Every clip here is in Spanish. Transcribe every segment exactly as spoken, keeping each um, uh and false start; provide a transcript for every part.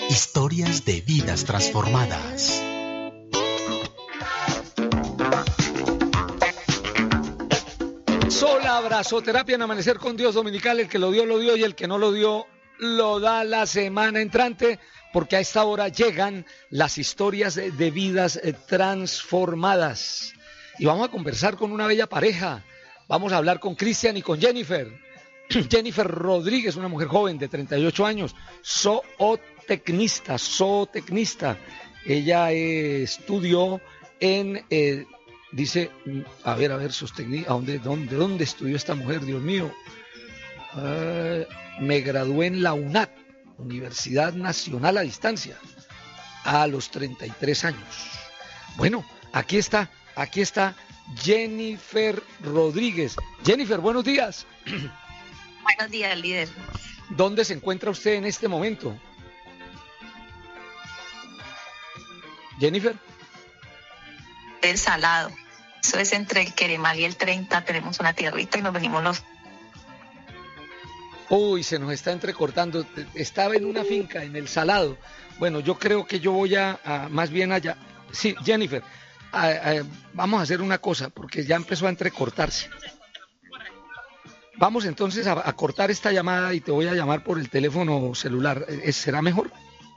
Historias de vidas transformadas. Sol, abrazoterapia en Amanecer con Dios Dominical. El que lo dio, lo dio, y el que no lo dio, lo da la semana entrante, porque a esta hora llegan las historias de vidas transformadas. Y vamos a conversar con una bella pareja. Vamos a hablar con Cristian y con Jennifer. Jennifer Rodríguez, una mujer joven de treinta y ocho años, zootecnista, zootecnista. Ella eh, estudió en, eh, dice, a ver, a ver, sus técnicas, ¿a dónde, dónde, dónde estudió esta mujer, Dios mío? Uh, me gradué en la UNAD, Universidad Nacional a Distancia, a los treinta y tres años. Bueno, aquí está, aquí está Jennifer Rodríguez. Jennifer, buenos días. Buenos días, líder. ¿Dónde se encuentra usted en este momento? Jennifer. El Salado. Eso es entre el Queremal y el treinta. Tenemos una tierrita y nos venimos los... Uy, se nos está entrecortando. Estaba en una finca, en el Salado. Bueno, yo creo que yo voy a, a más bien allá. Sí, Jennifer, a, a, vamos a hacer una cosa, porque ya empezó a entrecortarse. Vamos entonces a, a cortar esta llamada y te voy a llamar por el teléfono celular. ¿Será mejor?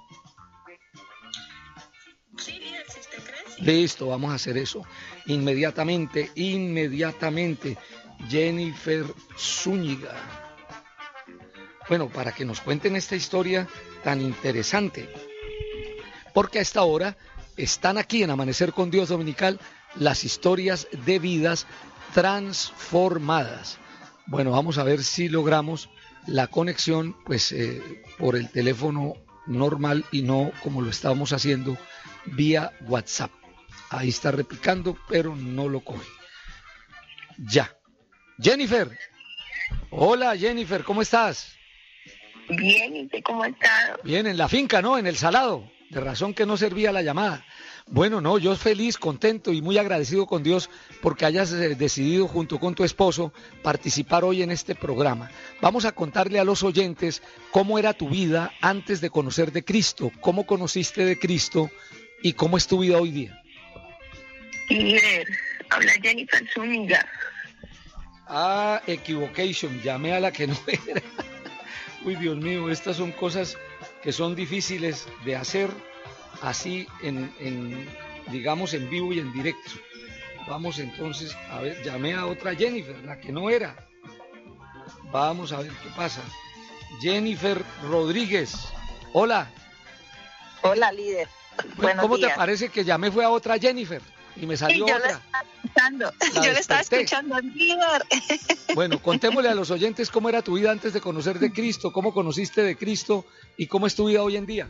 Sí, líder, si usted cree. Sí. Listo, vamos a hacer eso. Inmediatamente, inmediatamente. Jennifer Zúñiga. Bueno, para que nos cuenten esta historia tan interesante. Porque a esta hora están aquí en Amanecer con Dios Dominical las historias de vidas transformadas. Bueno, vamos a ver si logramos la conexión pues eh, por el teléfono normal y no como lo estábamos haciendo vía WhatsApp. Ahí está replicando, pero no lo coge. Ya. Jennifer. Hola, Jennifer, ¿cómo estás? Bien, ¿y usted cómo está? Bien, en la finca, ¿no? En el Salado. De razón que no servía la llamada. Bueno, no, yo feliz, contento y muy agradecido con Dios porque hayas eh, decidido junto con tu esposo participar hoy en este programa. Vamos a contarle a los oyentes cómo era tu vida antes de conocer de Cristo, cómo conociste de Cristo y cómo es tu vida hoy día. Líder, habla Jennifer Zúñiga. Ah, equivocation, llamé a la que no era. Uy, Dios mío, estas son cosas que son difíciles de hacer así en, en, digamos, en vivo y en directo. Vamos entonces, a ver, llamé a otra Jennifer, la que no era. Vamos a ver qué pasa. Jennifer Rodríguez, hola. Hola, líder. Buenos ¿Cómo días. Te parece que llamé fue a otra Jennifer y me salió sí, yo otra? La estaba escuchando. La yo le estaba escuchando al líder. Bueno, contémosle a los oyentes cómo era tu vida antes de conocer de Cristo, cómo conociste de Cristo y cómo es tu vida hoy en día.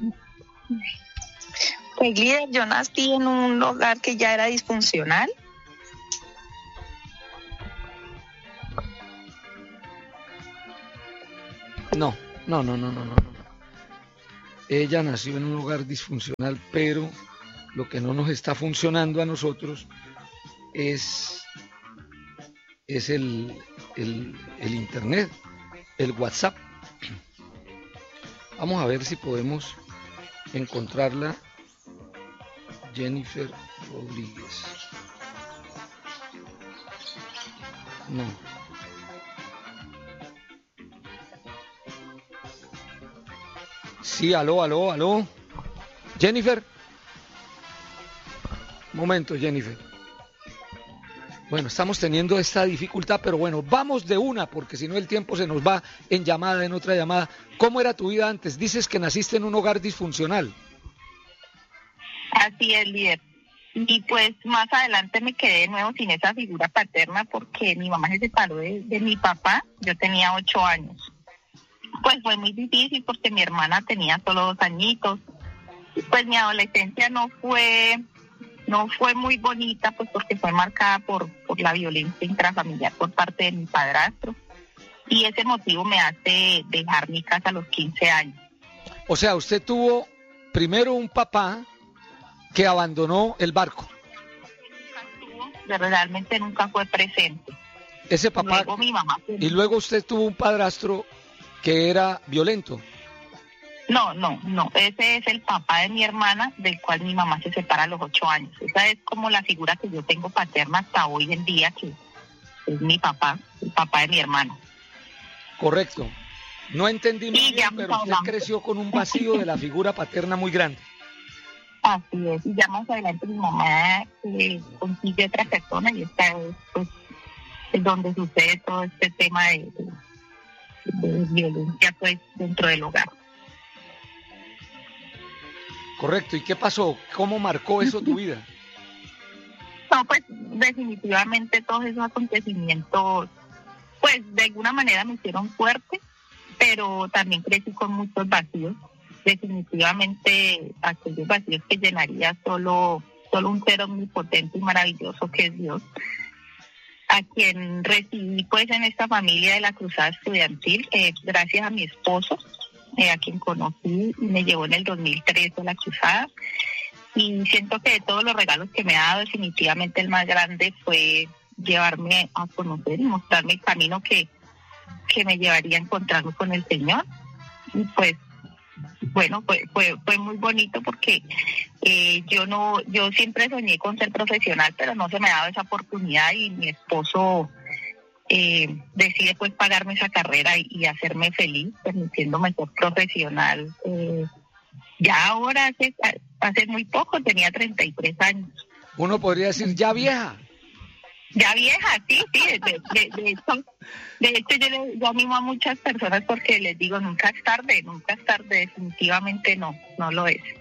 Pues líder, yo nací en un hogar que ya era disfuncional. No, no, no, no, no, no. Ella nació en un hogar disfuncional, pero lo que no nos está funcionando a nosotros es, es el, el, el internet, el WhatsApp. Vamos a ver si podemos encontrarla. Jennifer Rodríguez. No. Sí, aló, aló, aló. Jennifer. Momento, Jennifer. Bueno, estamos teniendo esta dificultad, pero bueno, vamos de una, porque si no el tiempo se nos va en llamada, en otra llamada. ¿Cómo era tu vida antes? Dices que naciste en un hogar disfuncional. Así es, líder. Y pues más adelante me quedé de nuevo sin esa figura paterna porque mi mamá se separó de, de mi papá. Yo tenía ocho años. Pues fue muy difícil porque mi hermana tenía solo dos añitos. Pues mi adolescencia no fue no fue muy bonita, pues porque fue marcada por, por la violencia intrafamiliar por parte de mi padrastro. Y ese motivo me hace dejar mi casa a los quince años. O sea, usted tuvo primero un papá que abandonó el barco. Realmente nunca fue presente. Ese papá. Luego mi mamá. Y luego usted tuvo un padrastro que era violento. No, no, no. Ese es el papá de mi hermana, del cual mi mamá se separa a los ocho años. Esa es como la figura que yo tengo paterna hasta hoy en día, que es mi papá, el papá de mi hermana. Correcto. No entendí muy Y bien, ya pero usted hablamos. creció con un vacío de la figura paterna muy grande. Así es. Y ya más adelante mi mamá eh, consigue otra persona y esta es, pues, es donde sucede todo este tema de, de, de violencia, pues, dentro del hogar. Correcto. ¿Y qué pasó? ¿Cómo marcó eso tu vida? No, pues definitivamente todos esos acontecimientos, pues de alguna manera me hicieron fuerte, pero también crecí con muchos vacíos. Definitivamente aquellos vacíos que llenaría solo, solo un ser omnipotente y maravilloso que es Dios, a quien recibí pues en esta familia de la Cruzada Estudiantil, eh, gracias a mi esposo, eh, a quien conocí y me llevó en el dos mil trece a la Cruzada. Y siento que de todos los regalos que me ha dado, definitivamente el más grande fue llevarme a conocer y mostrarme el camino que, que me llevaría a encontrarme con el Señor. Y pues, bueno, fue fue, fue muy bonito porque eh, yo no yo siempre soñé con ser profesional, pero no se me ha dado esa oportunidad y mi esposo eh, decide pues pagarme esa carrera y, y hacerme feliz, permitiéndome ser profesional. Eh, ya ahora, hace, hace muy poco, tenía treinta y tres años. Uno podría decir, ya vieja. Ya vieja, sí, sí, de, de, de hecho, de hecho yo, le, yo animo a muchas personas porque les digo, nunca es tarde, nunca es tarde, definitivamente no, no lo es.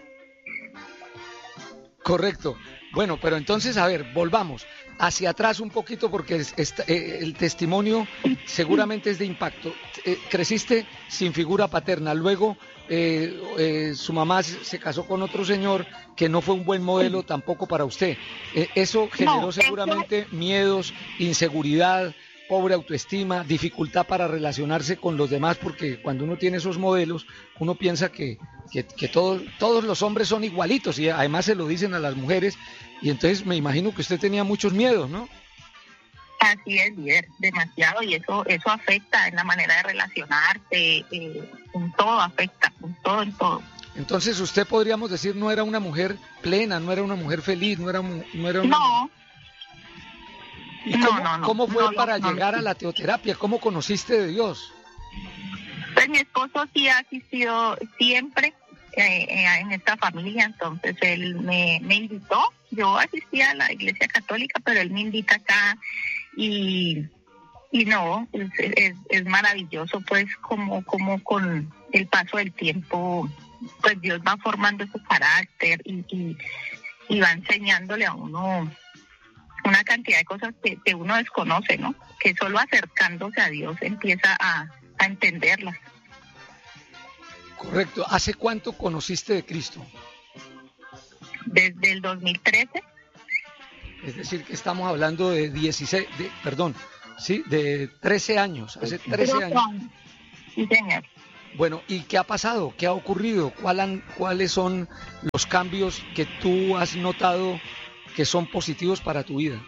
Correcto. Bueno, pero entonces, a ver, volvamos hacia atrás un poquito porque es, es, eh, el testimonio seguramente es de impacto. Eh, creciste sin figura paterna, luego eh, eh, su mamá se casó con otro señor que no fue un buen modelo tampoco para usted. Eh, eso generó No, seguramente eso... miedos, inseguridad, pobre autoestima, dificultad para relacionarse con los demás, porque cuando uno tiene esos modelos, uno piensa que, que, que todo, todos los hombres son igualitos y además se lo dicen a las mujeres, y entonces me imagino que usted tenía muchos miedos, ¿no? Así es, líder, demasiado, y eso eso afecta en la manera de relacionarse, eh, en todo afecta, en todo, en todo. Entonces usted podríamos decir no era una mujer plena, no era una mujer feliz, no era, no era una... No. ¿Y cómo, no, no, no, cómo fue no, para no, llegar no. a la teoterapia? ¿Cómo conociste de Dios? Pues mi esposo sí ha asistido siempre eh, eh, en esta familia, entonces él me, me invitó. Yo asistía a la iglesia católica, pero él me invita acá y, y no, es, es, es maravilloso, pues como, como con el paso del tiempo, pues Dios va formando su carácter y, y, y va enseñándole a uno una cantidad de cosas que, que uno desconoce, ¿no? Que solo acercándose a Dios empieza a, a entenderlas. Correcto. ¿Hace cuánto conociste de Cristo? Desde el dos mil trece. Es decir, que estamos hablando de dieciséis, de, perdón, sí, de trece años, hace trece años. Sí, señor. Bueno, ¿y qué ha pasado? ¿Qué ha ocurrido? ¿Cuál han, ¿Cuáles son los cambios que tú has notado que son positivos para tu vida?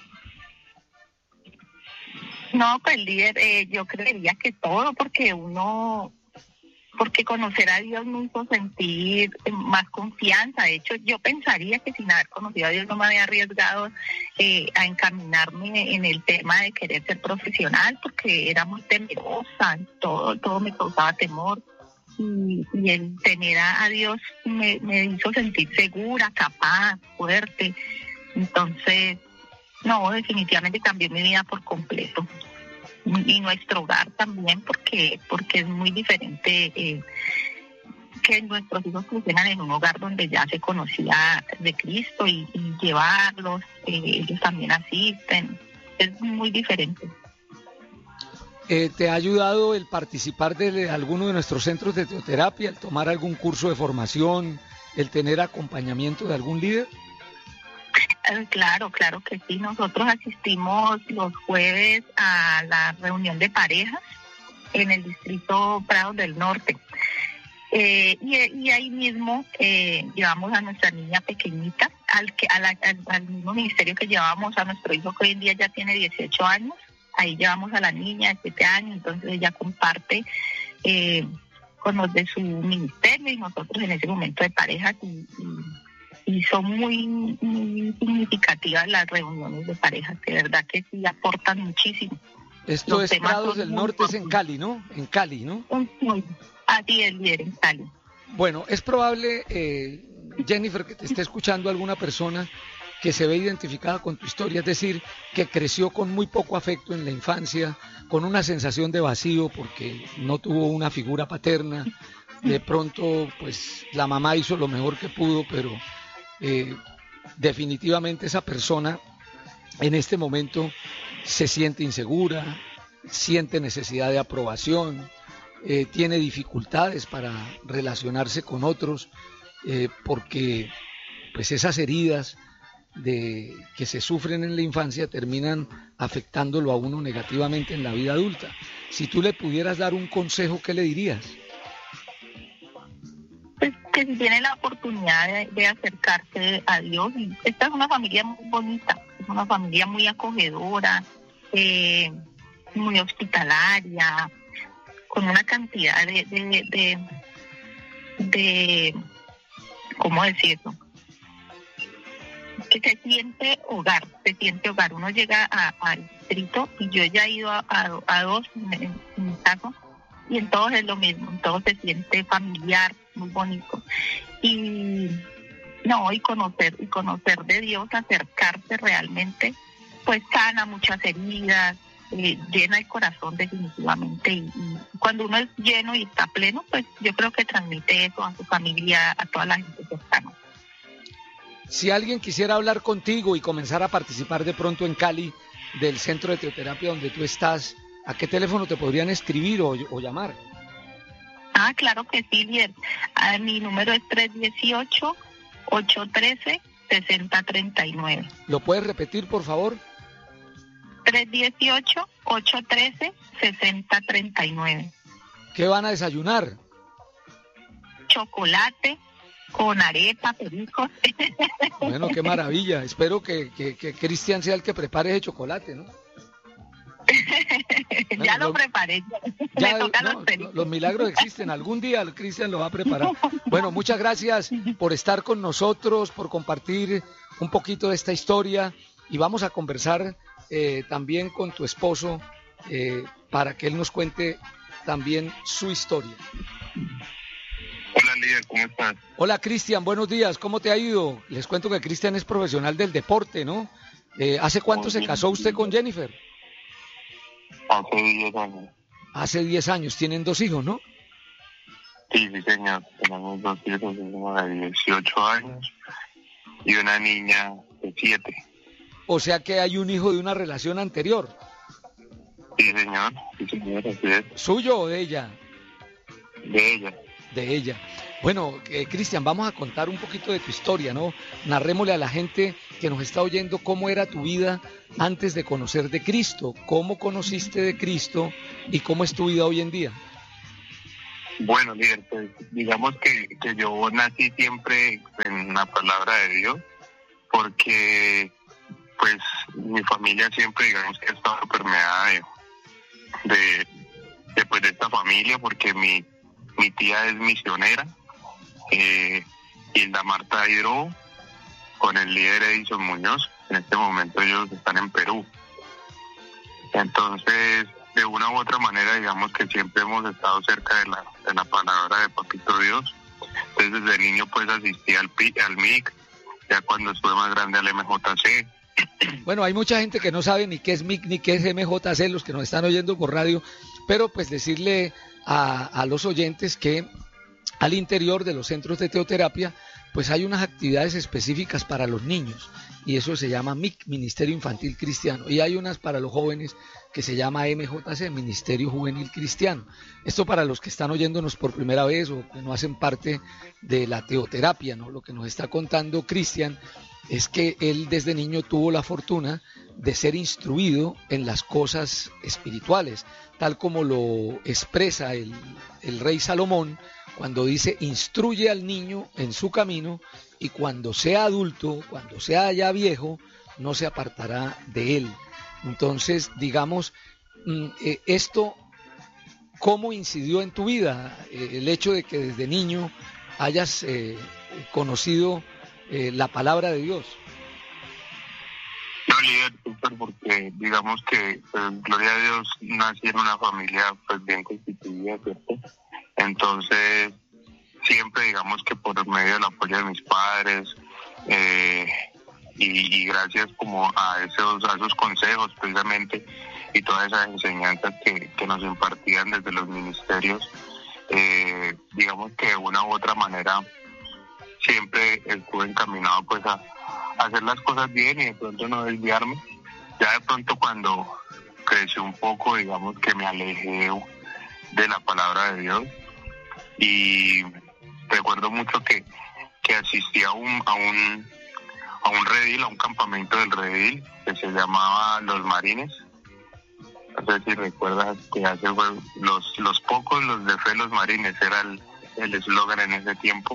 No, pues líder, eh, yo creería que todo, porque uno, porque conocer a Dios me hizo sentir más confianza. De hecho, yo pensaría que sin haber conocido a Dios no me había arriesgado eh, a encaminarme en el tema de querer ser profesional, porque era muy temerosa, todo, todo me causaba temor. Y, y el tener a, a Dios me, me hizo sentir segura, capaz, fuerte. Entonces, no, definitivamente cambió mi vida por completo. Y nuestro hogar también, porque porque es muy diferente eh, que nuestros hijos crecieran en un hogar donde ya se conocía de Cristo y, y llevarlos, eh, ellos también asisten. Es muy diferente. Eh, ¿Te ha ayudado el participar de alguno de nuestros centros de teoterapia, el tomar algún curso de formación, el tener acompañamiento de algún líder? Eh, claro, claro que sí. Nosotros asistimos los jueves a la reunión de parejas en el distrito Prados del Norte. Eh, y, y ahí mismo eh, llevamos a nuestra niña pequeñita, al, que, a la, al, al mismo ministerio que llevamos a nuestro hijo, que hoy en día ya tiene dieciocho años. Ahí llevamos a la niña de siete años, entonces ella comparte eh, con los de su ministerio y nosotros en ese momento de parejas y, y, y son muy, muy significativas las reuniones de parejas, de verdad que sí aportan muchísimo. Esto es Prados del Norte, es en Cali, ¿no? En Cali, ¿no? Así es, líder, en Cali. Bueno, es probable, eh, Jennifer, que te esté escuchando alguna persona que se ve identificada con tu historia, es decir, que creció con muy poco afecto en la infancia, con una sensación de vacío porque no tuvo una figura paterna, de pronto pues la mamá hizo lo mejor que pudo, pero eh, definitivamente esa persona en este momento se siente insegura, siente necesidad de aprobación, eh, tiene dificultades para relacionarse con otros, eh, porque pues esas heridas de que se sufren en la infancia terminan afectándolo a uno negativamente en la vida adulta. Si tú le pudieras dar un consejo, ¿qué le dirías? Pues que si tiene la oportunidad de, de acercarse a Dios, y esta es una familia muy bonita, es una familia muy acogedora, eh, muy hospitalaria, con una cantidad de, de, de, de ¿cómo decirlo? Que se siente hogar, se siente hogar. Uno llega al distrito y yo ya he ido a, a, a dos en, en mi caso y en todos es lo mismo, en todos se siente familiar, muy bonito. Y no, y conocer, y conocer de Dios, acercarse realmente, pues sana muchas heridas, eh, llena el corazón definitivamente y, y cuando uno es lleno y está pleno, pues yo creo que transmite eso a su familia, a toda la gente cercana. Si alguien quisiera hablar contigo y comenzar a participar de pronto en Cali del centro de teoterapia donde tú estás, ¿a qué teléfono te podrían escribir o, o llamar? Ah, claro que sí, líder. Ah, mi número es tres uno ocho, ocho uno tres, seis cero tres nueve. ¿Lo puedes repetir, por favor? tres uno ocho, ocho uno tres, seis cero tres nueve. ¿Qué van a desayunar? Chocolate con arepa, pericos. Bueno, qué maravilla. Espero que, que, que Cristian sea el que prepare ese chocolate, ¿no? Bueno, ya lo, lo preparé. Ya, Me tocan no, los pericos. Los milagros existen. Algún día Cristian lo va a preparar. Bueno, muchas gracias por estar con nosotros, por compartir un poquito de esta historia y vamos a conversar eh, también con tu esposo eh, para que él nos cuente también su historia. Hola, líder, ¿cómo estás? Hola, Cristian, buenos días, ¿cómo te ha ido? Les cuento que Cristian es profesional del deporte, ¿no? Eh, ¿Hace cuánto se casó usted con Jennifer? Hace diez años. Hace diez años, tienen dos hijos, ¿no? Sí, sí, señor, tenemos dos hijos, una de dieciocho años y una niña de siete. O sea que hay un hijo de una relación anterior. Sí, señor, sí, señor, así es. ¿Suyo o de ella? De ella. De ella. Bueno, eh, Cristian, vamos a contar un poquito de tu historia, ¿no? Narrémosle a la gente que nos está oyendo cómo era tu vida antes de conocer de Cristo, cómo conociste de Cristo y cómo es tu vida hoy en día. Bueno, líder, pues digamos que, que yo nací siempre en la palabra de Dios, porque pues mi familia siempre, digamos que ha estado permeada de, de, de, pues, de esta familia, porque mi Mi tía es misionera, eh, Hilda Marta Hidro, con el líder Edison Muñoz. En este momento ellos están en Perú. Entonces, de una u otra manera, digamos que siempre hemos estado cerca de la, de la palabra de Papito Dios. Entonces, desde niño pues asistí al, al M I C, ya cuando estuve más grande al M J C. Bueno, hay mucha gente que no sabe ni qué es M I C ni qué es M J C, los que nos están oyendo por radio, pero pues decirle a, a los oyentes que al interior de los centros de teoterapia pues hay unas actividades específicas para los niños y eso se llama M I C, Ministerio Infantil Cristiano, y hay unas para los jóvenes que se llama M J C, Ministerio Juvenil Cristiano. Esto para los que están oyéndonos por primera vez o que no hacen parte de la teoterapia, ¿no? Lo que nos está contando Cristian es que él desde niño tuvo la fortuna de ser instruido en las cosas espirituales, tal como lo expresa el, el rey Salomón cuando dice: instruye al niño en su camino y cuando sea adulto, cuando sea ya viejo, no se apartará de él. Entonces, digamos, esto ¿cómo incidió en tu vida eh, el hecho de que desde niño hayas eh, conocido eh, la palabra de Dios? No, líder, súper, porque digamos que, pues, gloria a Dios, nací en una familia pues bien constituida, ¿cierto? Entonces, siempre digamos que por medio del apoyo de mis padres, eh, y, y gracias como a esos, a esos consejos precisamente, y todas esas enseñanzas que, que nos impartían desde los ministerios, eh, digamos que de una u otra manera siempre estuve encaminado pues a hacer las cosas bien y de pronto no desviarme. Ya de pronto cuando crecí un poco, digamos que me alejé de la palabra de Dios, y recuerdo mucho que, que asistí a un, a un a un redil, a un campamento del redil que se llamaba Los Marines. No sé si recuerdas que hace los, los pocos, los de fe, los marines, era el eslogan en ese tiempo.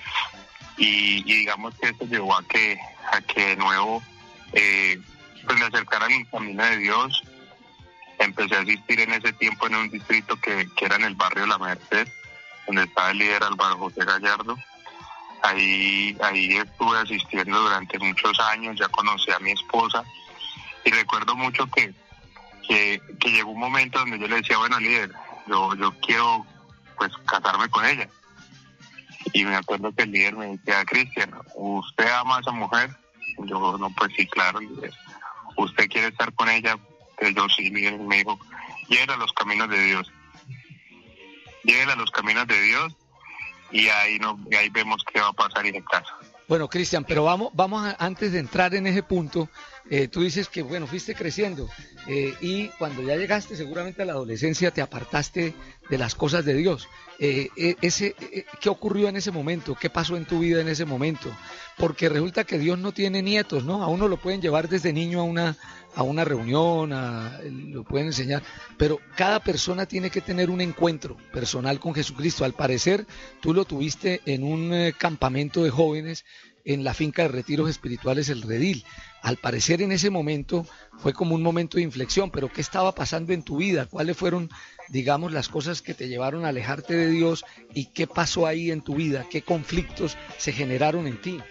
Y, y digamos que eso llevó a que, a que de nuevo eh, pues me acercara al camino de Dios. Empecé a asistir en ese tiempo en un distrito que, que era en el barrio La Merced, donde estaba el líder Álvaro José Gallardo. Ahí, ahí estuve asistiendo durante muchos años, ya conocí a mi esposa, y recuerdo mucho que, que, que llegó un momento donde yo le decía, bueno, líder, yo, yo quiero pues casarme con ella. Y me acuerdo que el líder me decía, Cristian, ¿usted ama a esa mujer? Yo, no, pues sí, claro, líder. ¿Usted quiere estar con ella? Pues yo sí, líder. Me dijo, lléguela a los caminos de Dios. Lléguela a los caminos de Dios, y ahí no, y ahí vemos qué va a pasar y de casa. Bueno, Cristian, pero vamos, vamos a, antes de entrar en ese punto, eh, tú dices que, bueno, fuiste creciendo eh, y cuando ya llegaste seguramente a la adolescencia te apartaste de las cosas de Dios. Eh, eh, ese, eh, ¿Qué ocurrió en ese momento? ¿Qué pasó en tu vida en ese momento? Porque resulta que Dios no tiene nietos, ¿no? A uno lo pueden llevar desde niño a una, a una reunión, a, lo pueden enseñar, pero cada persona tiene que tener un encuentro personal con Jesucristo. Al parecer, tú lo tuviste en un eh, campamento de jóvenes en la finca de retiros espirituales El Redil. Al parecer en ese momento fue como un momento de inflexión, pero ¿qué estaba pasando en tu vida? ¿Cuáles fueron, digamos, las cosas que te llevaron a alejarte de Dios y qué pasó ahí en tu vida? ¿Qué conflictos se generaron en ti?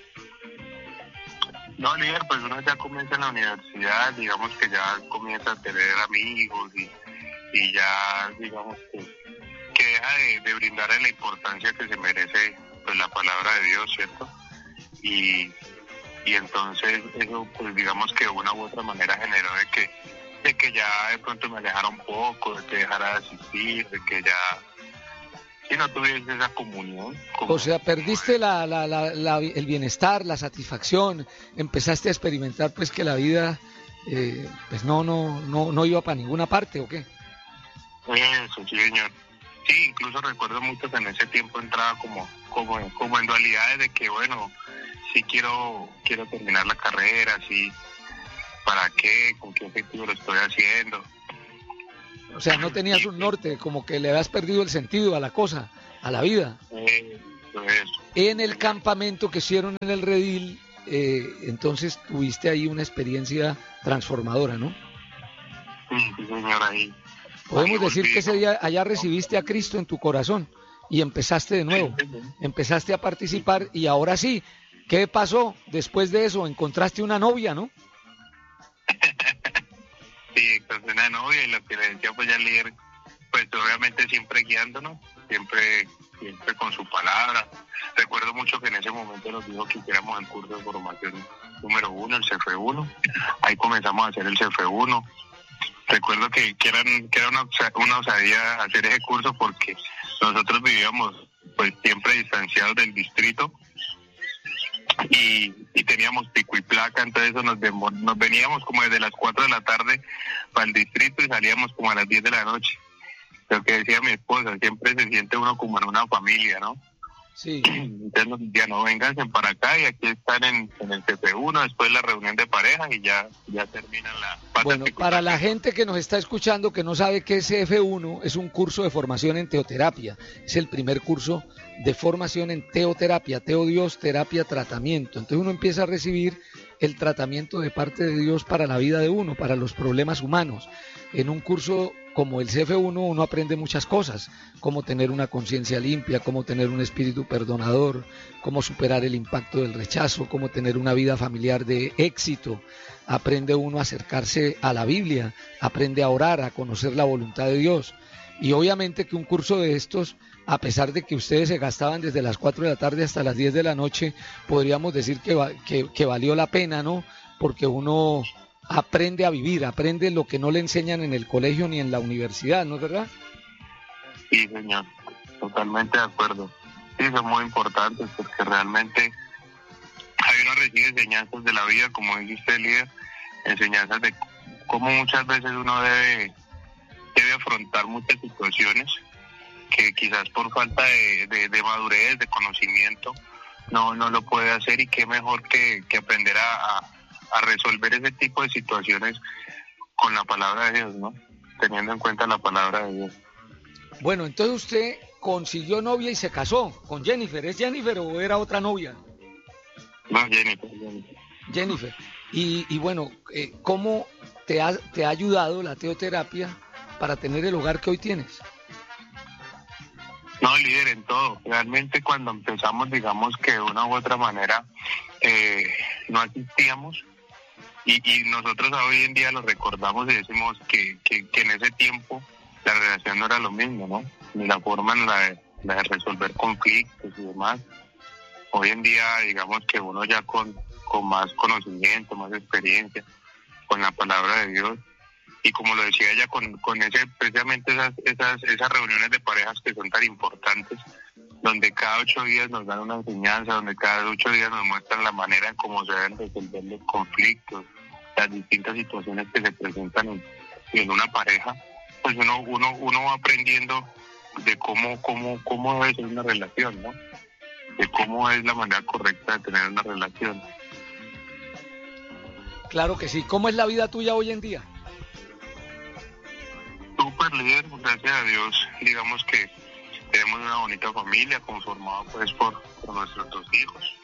No, líder, pues uno ya comienza en la universidad, digamos que ya comienza a tener amigos y, y ya, digamos que, que deja de, de brindarle la importancia que se merece pues la palabra de Dios, ¿cierto? Y, y entonces eso, pues digamos que de una u otra manera generó de que, de que ya de pronto me alejara un poco, de que dejara de asistir, de que ya si no tuviese esa comunión. O sea, perdiste la, la, la, la, el bienestar, la satisfacción, empezaste a experimentar pues que la vida eh, pues no, no, no, no iba para ninguna parte, ¿o qué? Eso, sí, señor. Sí, incluso recuerdo mucho que en ese tiempo entraba como, como, como en dualidades de que, bueno, sí quiero, quiero terminar la carrera, sí, ¿para qué? ¿Con qué objetivo lo estoy haciendo? O sea, no tenías un norte, como que le habías perdido el sentido a la cosa, a la vida. Eso, eso. En el campamento que hicieron en el Redil, eh, entonces tuviste ahí una experiencia transformadora, ¿no? Sí, sí, señor, ahí. Podemos ahí decir volví, que ese ¿no? día allá recibiste a Cristo en tu corazón y empezaste de nuevo, Sí, sí, sí. empezaste a participar y ahora sí, ¿qué pasó después de eso? Encontraste una novia, ¿no? Sí, entonces una novia, y lo que le decía pues ya el líder, pues obviamente siempre guiándonos, siempre, siempre con su palabra. Recuerdo mucho que en ese momento nos dijo que hiciéramos el curso de formación número uno, el C F uno. Ahí comenzamos a hacer el C F uno. Recuerdo que, que, eran, que era una, una osadía hacer ese curso porque nosotros vivíamos pues siempre distanciados del distrito. Y, y teníamos pico y placa, entonces eso nos, nos veníamos como desde las cuatro de la tarde para el distrito y salíamos como a las diez de la noche. Lo que decía mi esposa, siempre se siente uno como en una familia, ¿no? Sí. Entonces nos decía, no, vénganse para acá y aquí están en, en el C F uno, después la reunión de pareja y ya, ya terminan la... Bueno, para la gente que nos está escuchando que no sabe qué es C F uno, es un curso de formación en teoterapia, es el primer curso de formación en teoterapia, teo Dios, terapia, tratamiento. Entonces uno empieza a recibir el tratamiento de parte de Dios para la vida de uno, para los problemas humanos. En un curso como el C F uno uno aprende muchas cosas, cómo tener una conciencia limpia, cómo tener un espíritu perdonador, cómo superar el impacto del rechazo, cómo tener una vida familiar de éxito. Aprende uno a acercarse a la Biblia, aprende a orar, a conocer la voluntad de Dios. Y obviamente que un curso de estos, a pesar de que ustedes se gastaban desde las cuatro de la tarde hasta las diez de la noche, podríamos decir que, que, que valió la pena, ¿no? Porque uno aprende a vivir, aprende lo que no le enseñan en el colegio ni en la universidad, ¿no es verdad? Sí, señor, totalmente de acuerdo. Sí, son muy importantes porque realmente hay uno recibe enseñanzas de la vida, como dice usted, líder, enseñanzas de cómo muchas veces uno debe, debe afrontar muchas situaciones que quizás por falta de, de, de madurez, de conocimiento, no, no lo puede hacer, y qué mejor que, que aprender a, a a resolver ese tipo de situaciones con la palabra de Dios, ¿no? Teniendo en cuenta la palabra de Dios. Bueno, entonces usted consiguió novia y se casó con Jennifer. ¿Es Jennifer o era otra novia? No, Jennifer. Jennifer. Jennifer. Y, y bueno, eh, ¿cómo te ha, te ha ayudado la teoterapia para tener el hogar que hoy tienes? No, líder, en todo. Realmente cuando empezamos, digamos que de una u otra manera eh, no asistíamos. Y, y nosotros hoy en día lo recordamos y decimos que, que, que en ese tiempo la relación no era lo mismo, ¿no? Ni la forma en la de, la de resolver conflictos y demás. Hoy en día, digamos que uno ya con, con más conocimiento, más experiencia, con la palabra de Dios, y como lo decía ella, con, con ese precisamente esas, esas, esas reuniones de parejas que son tan importantes, donde cada ocho días nos dan una enseñanza, donde cada ocho días nos muestran la manera en cómo se deben resolver los conflictos, las distintas situaciones que se presentan en, en una pareja, pues uno uno uno va aprendiendo de cómo cómo cómo debe ser una relación, ¿no? De cómo es la manera correcta de tener una relación. Claro que sí. ¿Cómo es la vida tuya hoy en día? Súper, líder, gracias a Dios. Digamos que tenemos una bonita familia conformada pues por, por nuestros dos hijos,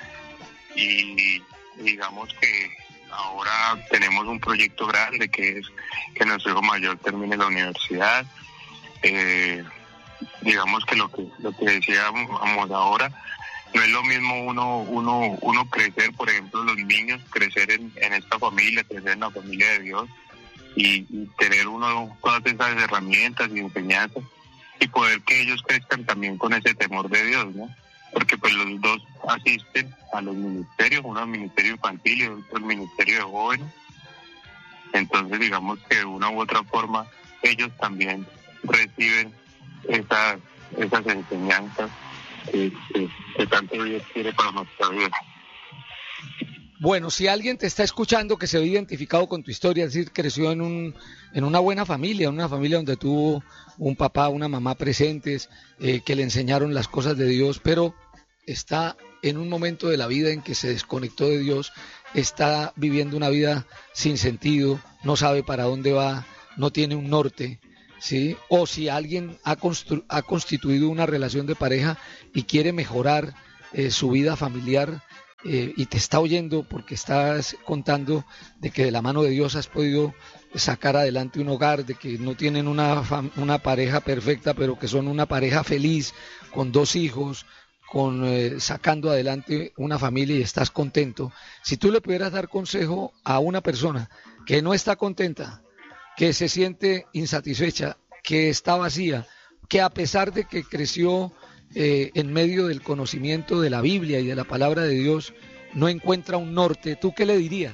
y digamos que ahora tenemos un proyecto grande que es que nuestro hijo mayor termine la universidad. Eh, digamos que lo que lo que decíamos ahora, no es lo mismo uno uno uno crecer, por ejemplo, los niños crecer en, en esta familia, crecer en la familia de Dios, y, y tener uno todas esas herramientas y enseñanzas, y poder que ellos crezcan también con ese temor de Dios, ¿no? Porque pues los dos asisten a los ministerios, uno al ministerio infantil y otro al ministerio de jóvenes. Entonces digamos que de una u otra forma ellos también reciben esas, esas enseñanzas que, que, que tanto Dios quiere para nuestra vida. Bueno, si alguien te está escuchando que se ve identificado con tu historia, es decir, creció en un en una buena familia, una familia donde tuvo un papá, una mamá presentes, eh, que le enseñaron las cosas de Dios, pero está en un momento de la vida en que se desconectó de Dios, está viviendo una vida sin sentido, no sabe para dónde va, no tiene un norte, ¿sí? O si alguien ha, constru- ha constituido una relación de pareja y quiere mejorar eh, su vida familiar, Eh, y te está oyendo porque estás contando de que de la mano de Dios has podido sacar adelante un hogar, de que no tienen una, fam- una pareja perfecta, pero que son una pareja feliz, con dos hijos, con eh, sacando adelante una familia, y estás contento. Si tú le pudieras dar consejo a una persona que no está contenta, que se siente insatisfecha, que está vacía, que a pesar de que creció Eh, en medio del conocimiento de la Biblia y de la palabra de Dios, no encuentra un norte, ¿tú qué le dirías?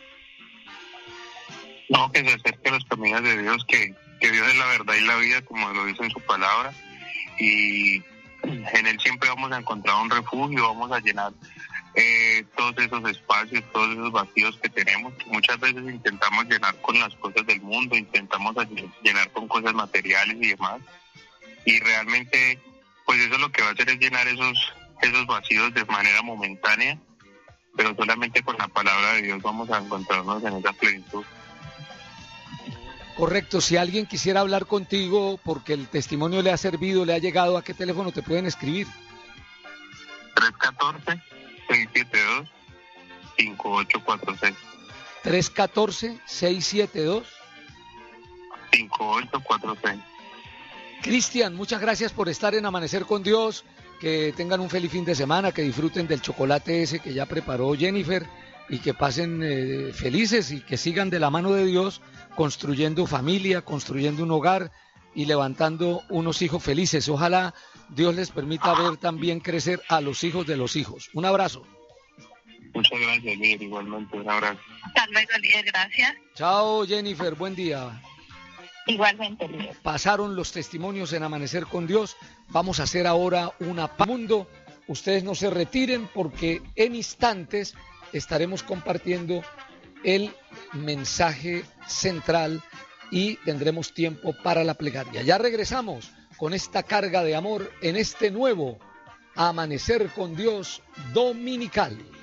No, que se acerque a los caminos de Dios, que, que Dios es la verdad y la vida, como lo dice en su palabra, y en Él siempre vamos a encontrar un refugio, vamos a llenar eh, todos esos espacios, todos esos vacíos que tenemos, que muchas veces intentamos llenar con las cosas del mundo, intentamos llenar con cosas materiales y demás, y realmente pues eso lo que va a hacer es llenar esos esos vacíos de manera momentánea, pero solamente con la palabra de Dios vamos a encontrarnos en esa plenitud. Correcto, si alguien quisiera hablar contigo porque el testimonio le ha servido, le ha llegado, ¿a qué teléfono te pueden escribir? tres uno cuatro, seis siete dos, cinco ocho cuatro seis. tres uno cuatro, seis siete dos. cinco ocho cuatro seis. Cristian, muchas gracias por estar en Amanecer con Dios, que tengan un feliz fin de semana, que disfruten del chocolate ese que ya preparó Jennifer y que pasen eh, felices y que sigan de la mano de Dios construyendo familia, construyendo un hogar y levantando unos hijos felices. Ojalá Dios les permita ver también crecer a los hijos de los hijos. Un abrazo. Muchas gracias, líder, igualmente, un abrazo. Hasta luego, líder, gracias. Chao, Jennifer, buen día. Igualmente, líder. Pasaron los testimonios en Amanecer con Dios. Vamos a hacer ahora una pa- mundo. Ustedes no se retiren porque en instantes estaremos compartiendo el mensaje central y tendremos tiempo para la plegaria. Ya regresamos con esta carga de amor en este nuevo Amanecer con Dios dominical.